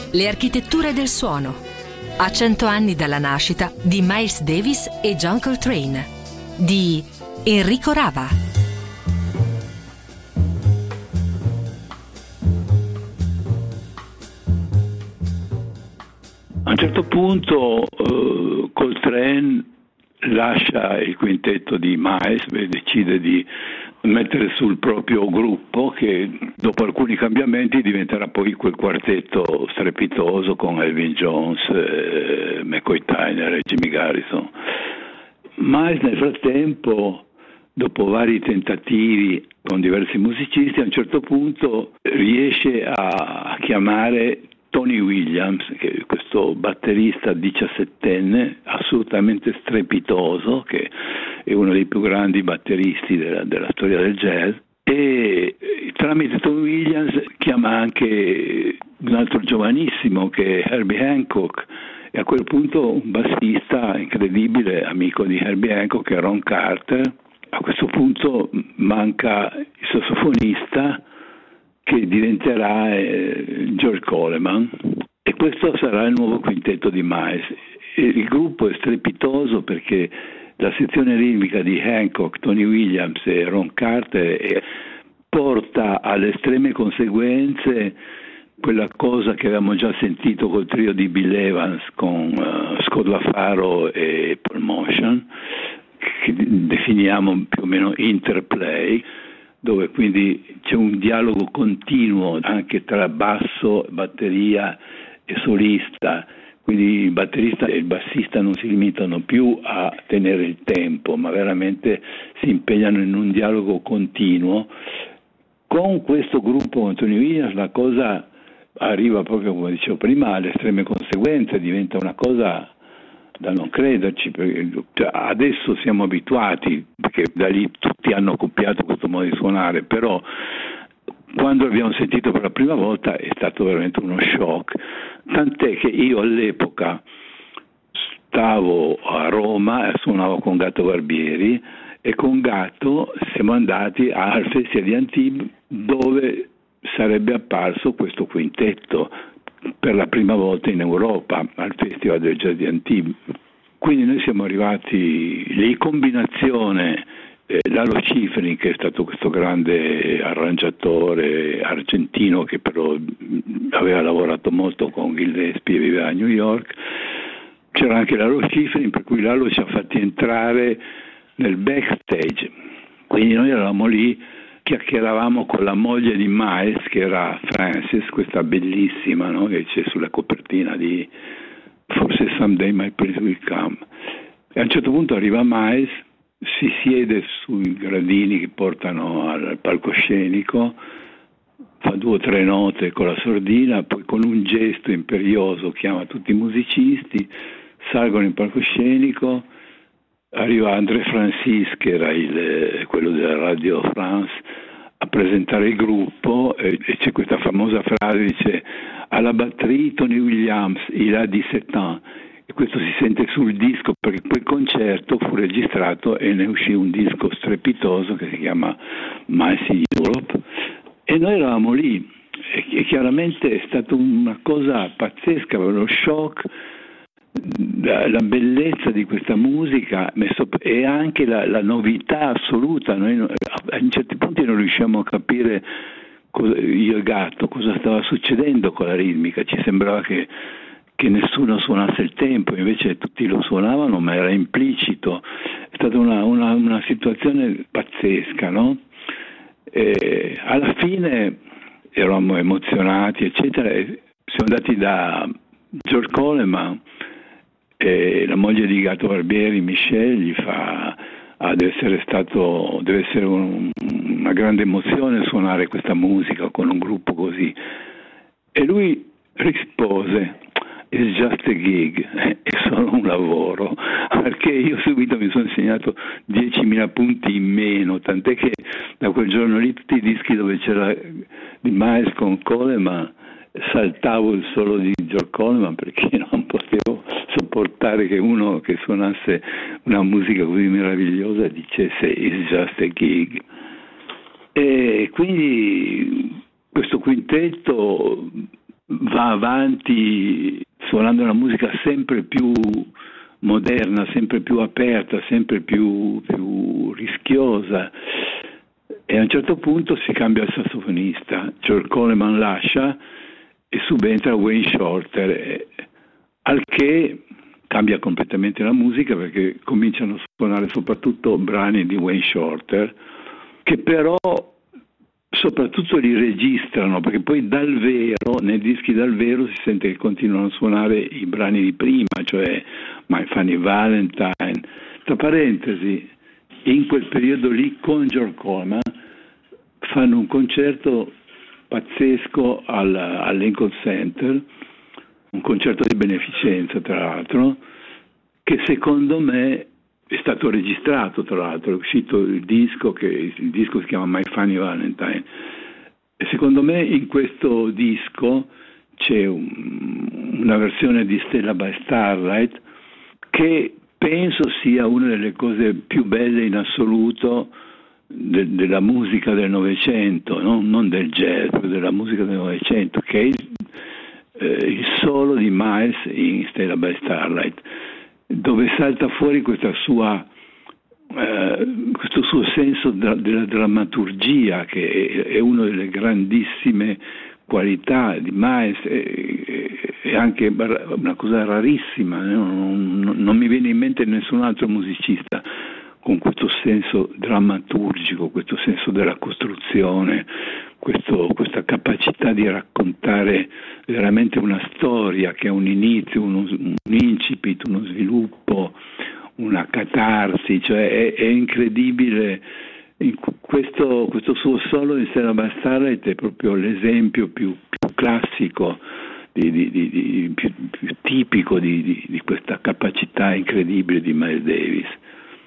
Le architetture del suono. A 100 anni dalla nascita di Miles Davis e John Coltrane. Di Enrico Rava. A un certo punto Coltrane lascia il quintetto di Miles e decide di mettere sul proprio gruppo, che dopo alcuni cambiamenti diventerà poi quel quartetto strepitoso con Elvin Jones, McCoy Tyner e Jimmy Garrison. Miles nel frattempo, dopo vari tentativi con diversi musicisti, a un certo punto riesce a chiamare Tony Williams, che è questo batterista 17enne assolutamente strepitoso, che è uno dei più grandi batteristi della storia del jazz, e tramite Tony Williams chiama anche un altro giovanissimo che è Herbie Hancock, e a quel punto un bassista incredibile, amico di Herbie Hancock, che è Ron Carter. A questo punto manca il sassofonista, che diventerà George Coleman, e questo sarà il nuovo quintetto di Miles. Il gruppo è strepitoso perché la sezione ritmica di Hancock, Tony Williams e Ron Carter porta alle estreme conseguenze quella cosa che avevamo già sentito col trio di Bill Evans con Scott LaFaro e Paul Motion, che definiamo più o meno interplay, dove quindi c'è un dialogo continuo anche tra basso, batteria e solista. Quindi il batterista e il bassista non si limitano più a tenere il tempo, ma veramente si impegnano in un dialogo continuo. Con questo gruppo, con Tony Williams, la cosa arriva proprio, come dicevo prima, alle estreme conseguenze, diventa una cosa da non crederci, perché adesso siamo abituati, perché da lì tutti hanno copiato questo modo di suonare, però quando l'abbiamo sentito per la prima volta è stato veramente uno shock, tant'è che io all'epoca stavo a Roma e suonavo con Gatto Barbieri, e con Gatto siamo andati al Festival di Antibes, dove sarebbe apparso questo quintetto per la prima volta in Europa al Festival del Jazz di Antibes. Quindi noi siamo arrivati lì, combinazione Lalo Schifrin, che è stato questo grande arrangiatore argentino che però aveva lavorato molto con Gillespie e viveva a New York. C'era anche Lalo Schifrin, per cui Lalo ci ha fatti entrare nel backstage, quindi noi eravamo lì, chiacchieravamo con la moglie di Miles, che era Frances, questa bellissima, no? Che c'è sulla copertina di forse Someday My Prince Will Come. E a un certo punto arriva Miles, si siede sui gradini che portano al palcoscenico, fa 2 o 3 note con la sordina, poi con un gesto imperioso chiama tutti i musicisti, salgono in palcoscenico, arriva André Francis, che era quello della Radio France, a presentare il gruppo, e c'è questa famosa frase, dice: "À la batterie Tony Williams, il a 17 ans", e questo si sente sul disco, perché quel concerto fu registrato e ne uscì un disco strepitoso che si chiama Miles in Europe, e noi eravamo lì, e chiaramente è stata una cosa pazzesca, lo shock, la bellezza di questa musica e anche la novità assoluta. Noi a certi punti non riusciamo a capire, io e Gatto, cosa stava succedendo con la ritmica. Ci sembrava che nessuno suonasse il tempo, invece tutti lo suonavano, ma era implicito. È stata una situazione pazzesca, no? E alla fine eravamo emozionati, eccetera, e siamo andati da George Coleman, e la moglie di Gatto Barbieri, Michelle, gli fa: deve essere una grande emozione suonare questa musica con un gruppo così. E lui rispose: "It's just a gig", è solo un lavoro, perché io subito mi sono segnato 10.000 punti in meno, tant'è che da quel giorno lì tutti i dischi dove c'era di Miles con Coleman saltavo il solo di George Coleman, perché non potevo sopportare che uno che suonasse una musica così meravigliosa dicesse "It's just a gig". E quindi questo quintetto va avanti suonando una musica sempre più moderna, sempre più aperta, sempre più rischiosa, e a un certo punto si cambia il sassofonista, George Coleman lascia e subentra Wayne Shorter, al che cambia completamente la musica, perché cominciano a suonare soprattutto brani di Wayne Shorter, che però soprattutto li registrano, perché poi dal vero, nei dischi dal vero, si sente che continuano a suonare i brani di prima, cioè My Funny Valentine. Tra parentesi, in quel periodo lì con George Coleman fanno un concerto pazzesco al Lincoln Center, un concerto di beneficenza tra l'altro, che secondo me è stato registrato, tra l'altro è uscito il disco si chiama My Funny Valentine, e secondo me in questo disco c'è una versione di Stella by Starlight che penso sia una delle cose più belle in assoluto della musica del Novecento, non del jazz, ma della musica del Novecento, che è il solo di Miles in Stella by Starlight, dove salta fuori questo suo senso della drammaturgia, che è una delle grandissime qualità di Miles, è anche una cosa rarissima, non mi viene in mente nessun altro musicista con questo senso drammaturgico, questo senso della costruzione, questa capacità di raccontare veramente una storia che ha un inizio, un incipit, uno sviluppo, una catarsi, cioè è incredibile. Questo suo solo in Stella by Starlight è proprio l'esempio più classico, più tipico di questa capacità incredibile di Miles Davis.